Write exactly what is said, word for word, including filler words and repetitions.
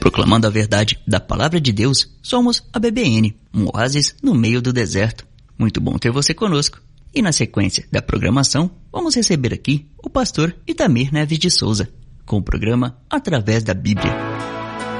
Proclamando a verdade da Palavra de Deus, somos a B B N, um oásis no meio do deserto. Muito bom ter você conosco. E na sequência da programação, vamos receber aqui o pastor Itamir Neves de Souza, com o programa Através da Bíblia.